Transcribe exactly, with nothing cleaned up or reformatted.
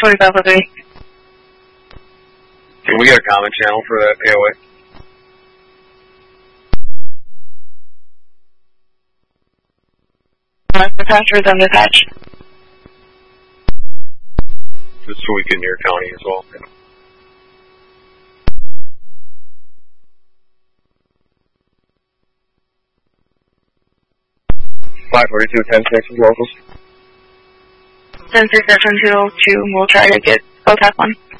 twenty-five oh three. Can we get a common channel for that A O A? Uh, the password's on the patch. Just so we can hear county as well. five forty-two, ten six locals. ten six seven two oh two, we'll try to get contact one.